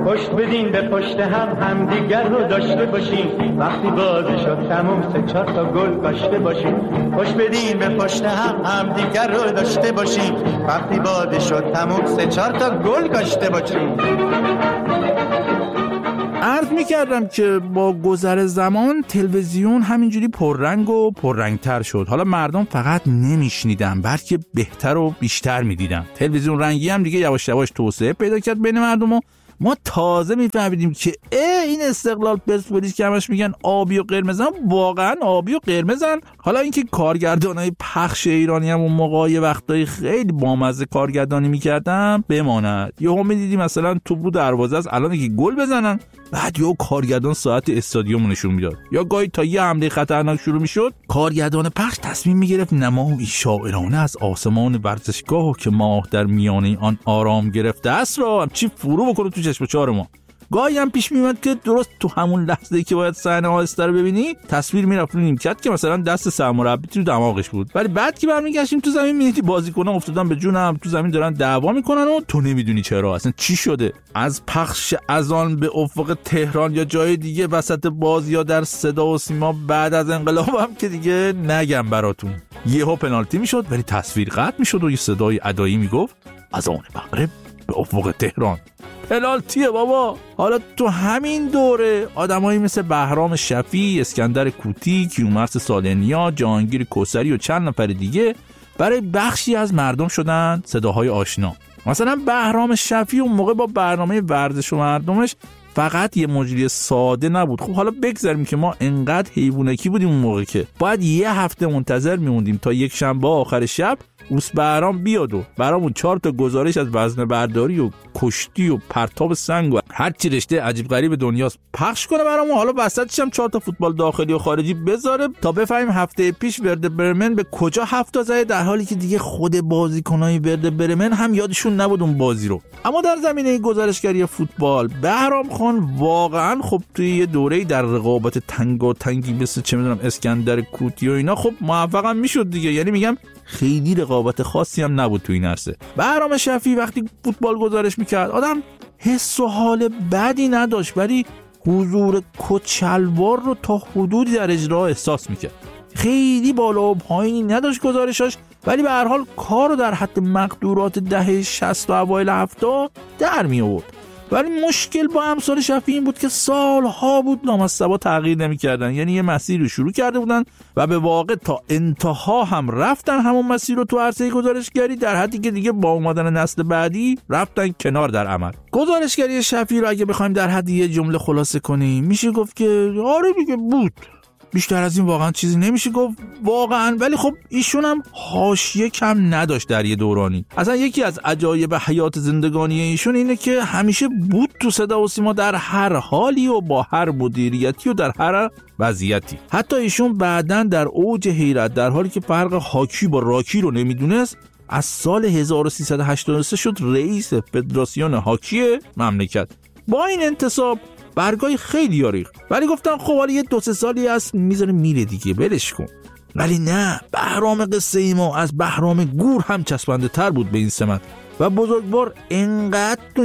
پشت بدین به پشت هم دیگر رو داشته باشیم، وقتی بازی شد تموم 3-4 تا گل کاشته باشیم. پشت بدین به پشت هم دیگر رو داشته باشیم، وقتی بازی شد تموم 3-4 تا گل کاشته باشیم. عرض می‌کردم که با گذر زمان تلویزیون همینجوری پررنگ و پررنگتر شد. حالا مردم فقط نمیشنیدن بلکه بهتر و بیشتر میدیدن. تلویزیون رنگی هم دیگه یواش یواش توسعه پیدا کرد بین مردم و ما تازه میفهمیدیم که این استقلال پرسپولیس که همش میگن آبی و قرمزن واقعا آبی و قرمزن. حالا اینکه کارگردانای پخش ایرانی هم اون موقع یه وقتایی خیلی بامزه کارگردانی میکردن بماند. یهو میدیدیم مثلا توپ رو دروازه است الان که گل بزنن، بعد یهو کارگردان ساعت استادیوم نشون میداد. یا گاهی تا یه حمله خطرناک شروع میشد کارگردان پخش تصمیم میگرفت نمایی شاعرانه از آسمان ورزشگاه که ماه در میانه آن آرام گرفته است را همچی فرو بکنه تو چشم چهار ما. گاهی هم پیش میومد که درست تو همون لحظه‌ای که باید صحنه آهسته رو ببینی تصویر میرفت رو نیمکت که مثلا دست سرمربی تو دماغش بود، ولی بعد که برمیگشتیم تو زمین می‌بینی بازیکن‌ها افتادن به جون هم تو زمین دارن دعوا میکنن و تو نمیدونی چرا اصلا چی شده. از پخش اذان به افق تهران یا جای دیگه وسط بازی یا در صدا و سیما بعد از انقلاب هم که دیگه نگم براتون. یهو پنالتی میشد ولی تصویر قطع میشد و یه صدای ادایی میگفت اذان مغرب به افق تهران. پنالتیه بابا. حالا تو همین دوره آدمایی مثل بهرام شفیع، اسکندر کوتی، کیومرث سالنیا، جهانگیر کوثری و چند نفر دیگه برای بخشی از مردم شدن صداهای آشنا. مثلا بهرام شفیع اون موقع با برنامه ورزش و مردمش فقط یه مجری ساده نبود. خب حالا بگذاریم که ما انقدر حیوانکی بودیم اون موقع که باید یه هفته منتظر میموندیم تا یک شنبه آخر شب اوس بهرام بیاد و برامون 4 تا گزارش از وزنه برداری و کشتی و پرتاب سنگ و هر چی رشته عجیب غریب دنیاست پخش کنه برامون. حالا وسطش هم 4 تا فوتبال داخلی و خارجی بذاره تا بفهمیم هفته پیش ورده برمن به کجا 7 تا زده، در حالی که دیگه خود بازیکنای ورده برمن هم یادشون نبود اون بازی رو. اما در زمینه گزارشگری فوتبال بهرام خان واقعا خب توی یه دوره‌ای در رقابت تنگی مثل چه میدونم اسکندر کوتی و اینا خب موفقم میشد دیگه. یعنی میگم خیلی رقابت خاصی هم نبود تو این عرصه. بهرام شفیع وقتی فوتبال گزارش میکرد آدم حس و حال بدی نداشت، ولی حضور کچلوار رو تا حدودی در اجرا احساس میکرد. خیلی بالا و پایینی نداشت گزارشاش، ولی به هر حال کار رو در حد مقدورات دهه 60 و اوایل 70 در می آورد. ولی مشکل با امثال شفیع این بود که سالها بود لامصبا تغییر نمی‌کردن. یعنی یه مسیر رو شروع کرده بودن و به واقع تا انتها هم رفتن همون مسیر رو تو عرصه گزارشگری، در حدی که دیگه با اومدن نسل بعدی رفتن کنار در عمل. گزارشگری شفیع رو اگه بخوایم در حد یه جمله خلاصه کنیم میشه گفت که آره دیگه بود. بیشتر از این واقعا چیزی نمیشه گفت واقعا. ولی خب ایشون هم حاشیه کم نداشت در یه دورانی. اصلا یکی از عجایب حیات زندگانی ایشون اینه که همیشه بود تو صدا و سیما در هر حالی و با هر مدیریتی و در هر وضعیتی. حتی ایشون بعداً در اوج حیرت در حالی که فرق هاکی با راکی رو نمیدونست از سال 1383 شد رئیس فدراسیون هاکی مملکت. با این انتصاب برگای خیلی یاریخ، ولی گفتن خب حالا یه 2-3 سالی هست میذاره میره دیگه ولش کن. ولی نه، بهرام قصه ای ما از بهرام گور هم چسبنده تر بود به این سمت و بزرگوار انقدر تو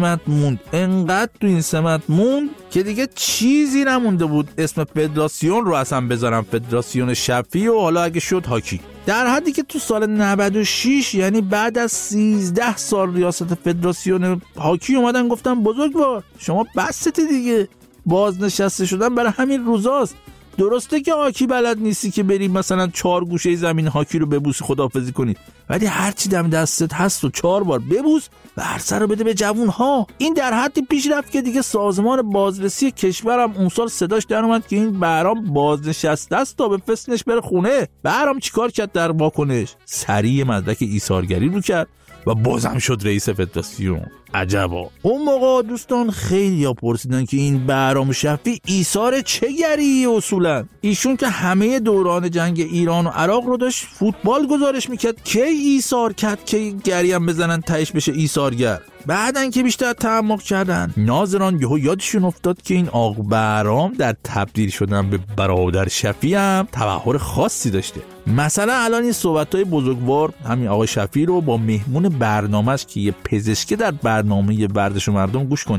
این سمت موند که دیگه چیزی نمونده بود اسم فدراسیون رو اصلا بذارم فدراسیون شفیع و حالا اگه شد هاکی. در حدی که تو سال 96 یعنی بعد از 13 سال ریاست فدراسیون هاکی اومدن گفتن بزرگوار شما بسته دیگه، بازنشسته شدن برای همین روزاست. درسته که هاکی بلد نیستی که بری مثلا 4 گوشه زمین هاکی رو ببوسی خداحافظی کنی، ولی هر چی دم دستت هست و 4 بار ببوس و عرصه رو بده به جوون‌ها. این در حدی پیش رفت که دیگه سازمان بازرسی کشورم اون سال صداش در اومد که این بهرام بازنشسته است تا به فسنش بره خونه. بهرام چیکار کرد در واکنش؟ سریع مدرک ایثارگری رو کرد و بازم شد رئیس فدراسیون. عجبا. اون موقع دوستان خیلی ها پرسیدن که این بهرام شفیع ایثار چه گری اصولا؟ ایشون که همه دوران جنگ ایران و عراق رو داشت فوتبال گزارش میکرد، کی ایثار کرد که گری هم بزنن تهش بشه ایثارگر؟ بعدن که بیشتر تعمق کردن ناظران یهو یادشون افتاد که این آقا بهرام در تبدیل شدن به برادر شفیع هم تبحر خاصی داشته. مثلا الان این صحبت‌های بزرگوار همین آقای شفیع رو با مهمون برنامه‌اش که یه پزشک در برنامه ورزش و مردم گوش کنید.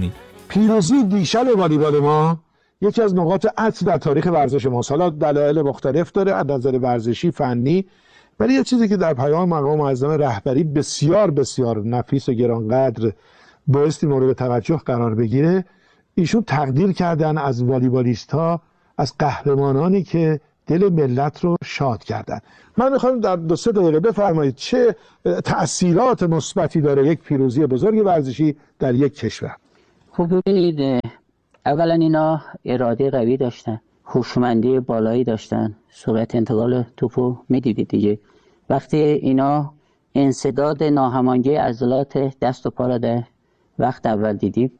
پیروزی دیشب والیبال ما یکی از نقاط عطف در تاریخ ورزش ما. حالا دلایل مختلف داره از نظر ورزشی، فنی، ولی یه چیزی که در پیام مقام معظم رهبری بسیار بسیار نفیس و گرانقدر بایستی مورد توجه قرار بگیره، ایشون تقدیر کردن از والیبالیست‌ها، از قهرمانانی که دل ملت رو شاد کردن. من میخوام در 2-3 دقیقه بفرمایید چه تأثیرات مثبتی داره یک پیروزی بزرگ ورزشی در یک کشور. خب ببینید، اولا اینا اراده قوی داشتن، هوشمندی بالایی داشتن، سرعت انتقال توپو میدیدید دیگه. وقتی اینا انسداد ناهماهنگی عضلات دست و پا را در وقت اول دیدیم،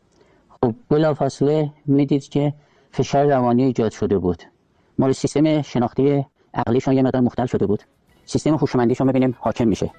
خب بلافاصله میدید که فشار روانی ایجاد شده بود. ما سیستم شناختی عقلیشون یه مقدار مختل شده بود، سیستم هوشمندیشون ببینیم حاکم میشه.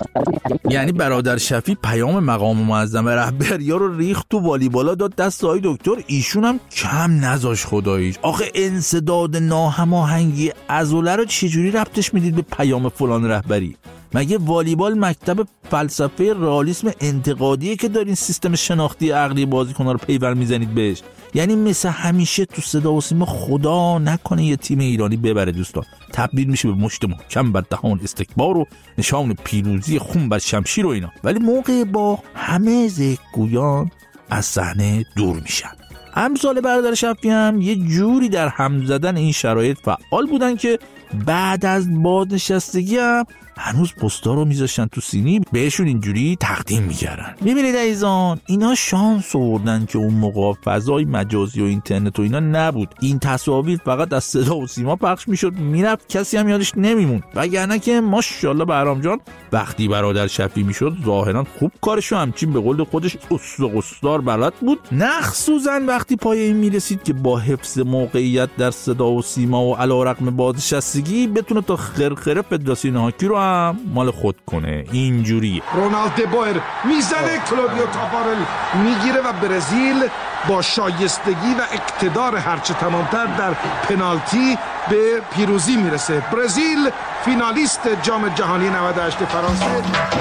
یعنی برادر شفیع پیام مقام معظم رهبری رو ریخت تو والیبالا داد دست آقای دکتر، ایشون هم کم نذاش خداییش. آخه انسداد ناهماهنگی عضله رو چجوری ربطش میدید به پیام فلان رهبری؟ مگه والیبال مکتب فلسفه رئالیسم انتقادیه که دارین سیستم شناختی عقلی بازیکن‌ها رو پیور میزنید بهش؟ یعنی مثل همیشه تو صدا و سیما خدا نکنه یه تیم ایرانی ببره دوستان، تبدیل میشه به مشت محکم بر دهان استکبار و نشان پیروزی خون بر شمشیر و اینا، ولی موقع با همه ذکرگویان از صحنه دور میشن. امثال برادر شفیع هم یه جوری در هم زدن این شرایط فعال بودن که بعد از بازنشستگی هم هنوز پستا رو میذاشتن تو سینی، بهشون اینجوری تقدیم میکردن. ببینید عزیزان، اینا شانس آوردن که اون موقع فضای مجازی و اینترنت و اینا نبود. این تصاویر فقط از صدا و سیما پخش میشد، میرفت کسی هم یادش نمیمون. وگرنه که ماشاءالله بهرام جان وقتی برادر شفیع میشد ظاهرا خوب کارشو همچین به قول خودش استقصدار بلد بود، مخصوصا وقتی پای این میرسید که با حفظ موقعیت در صدا و سیما و علیرغم بازنشستگی بتونه تا خرخره فدراسیون هاکی رو هم مال خود کنه. اینجوری رونالد دبایر میزنه، کلودیو تاپارل میگیره و برزیل با شایستگی و اقتدار هرچه تمامتر در پنالتی به پیروزی میرسه. برزیل فینالیست جام جهانی 98 فرانسه.